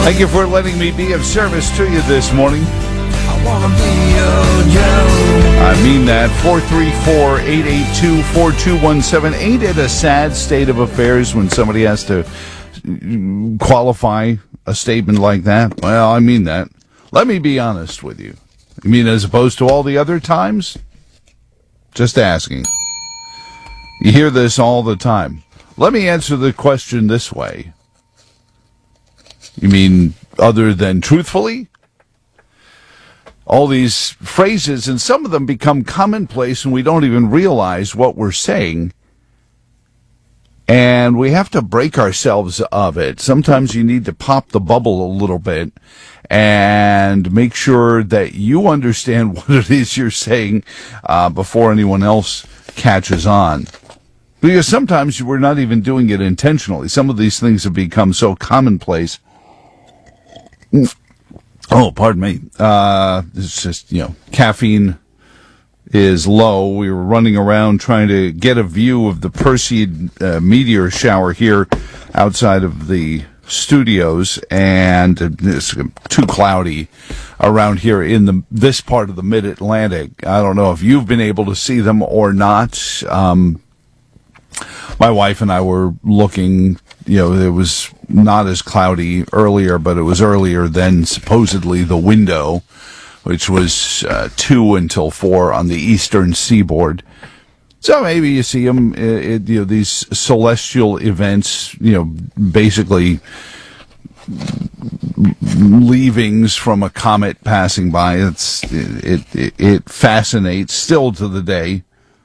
Thank you for letting me be of service to you this morning. I wanna be your Joe. I mean that. 434-882-4217. Ain't it a sad state of affairs when somebody has to qualify a statement like that? Well, I mean that. Let me be honest with you. You mean as opposed to all the other times? Just asking. You hear this all the time. Let me answer the question this way. You mean other than truthfully? All these phrases, and some of them become commonplace and we don't even realize what we're saying. And we have to break ourselves of it. Sometimes you need to pop the bubble a little bit and make sure that you understand what it is you're saying before anyone else catches on. Because sometimes we're not even doing it intentionally. Some of these things have become so commonplace. Oh, pardon me. It's just, caffeine is low. We were running around trying to get a view of the Perseid meteor shower here outside of the studios, and it's too cloudy around here in this part of the Mid-Atlantic. I don't know if you've been able to see them or not. My wife and I were looking. It was not as cloudy earlier, but it was earlier than supposedly the window, which was 2 until 4 on the eastern seaboard. So maybe you see them, these celestial events, basically leavings from a comet passing by. It fascinates still to the day.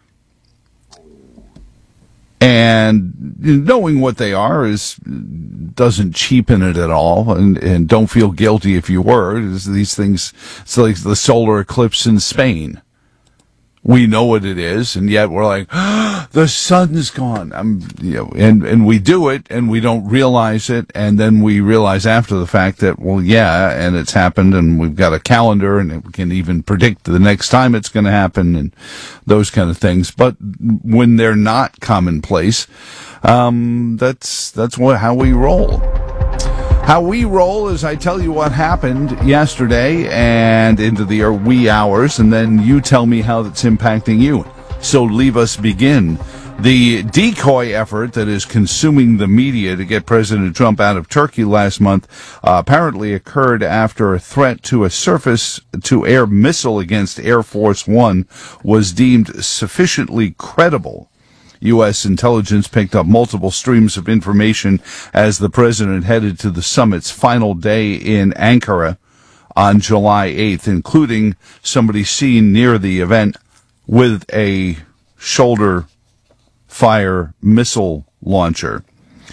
And knowing what they are doesn't cheapen it at all, and don't feel guilty if you were. These things, it's like the solar eclipse in Spain. We know what it is, and yet we're like, the sun's gone. And we do it, and we don't realize it, and then we realize after the fact that, well, yeah, and it's happened, and we've got a calendar, and we can even predict the next time it's going to happen, and those kind of things. But when they're not commonplace, that's how we roll. How we roll is I tell you what happened yesterday and into the wee hours, and then you tell me how that's impacting you. So leave us begin. The decoy effort that is consuming the media to get President Trump out of Turkey last month apparently occurred after a threat to a surface-to-air missile against Air Force One was deemed sufficiently credible. U.S. intelligence picked up multiple streams of information as the president headed to the summit's final day in Ankara on July 8th, including somebody seen near the event with a shoulder-fire missile launcher.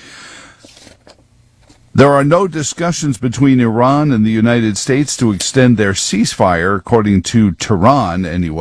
There are no discussions between Iran and the United States to extend their ceasefire, according to Tehran anyway.